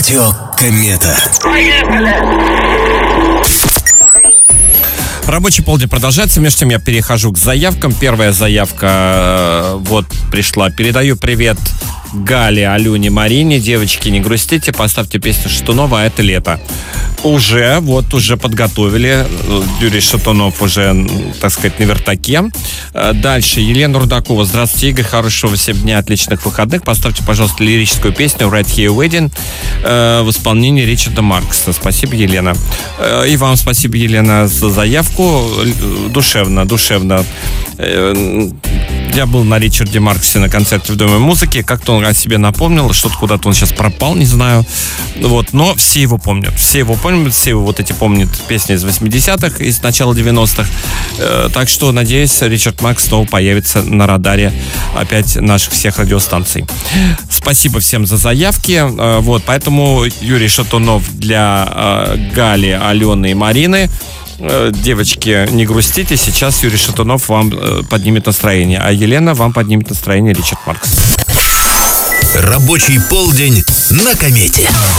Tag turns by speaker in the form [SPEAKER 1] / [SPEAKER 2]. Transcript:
[SPEAKER 1] Радио Комета.
[SPEAKER 2] Рабочий полдень продолжается. Между тем я перехожу к заявкам. Первая заявка вот пришла. Передаю привет Гале, Алюне, Марине. Девочки, не грустите, поставьте песню Шатунова «Это лето». Уже подготовили. Юрий Шатунов уже, так сказать, на вертаке. Дальше Елена Рудакова. Здравствуйте, Игорь. Хорошего всем дня, отличных выходных. Поставьте, пожалуйста, лирическую песню «Right Here Wedding» в исполнении Ричарда Маркса. Спасибо, Елена. И вам спасибо, Елена, за заявку. Душевно. Я был на Ричарде Марксе на концерте в Доме музыки. Как-то он о себе напомнил. Что-то куда-то он сейчас пропал, не знаю. Вот, но все его помнят. Все его вот эти помнят песни из 80-х, из начала 90-х. Так что, надеюсь, Ричард Маркс снова появится на радаре опять наших всех радиостанций. Спасибо всем за заявки. Вот, поэтому Юрий Шатунов для Гали, Алены и Марины. Девочки, не грустите. Сейчас Юрий Шатунов вам поднимет настроение, а Елена вам поднимет настроение Ричард Маркс.
[SPEAKER 1] Рабочий полдень на Комете.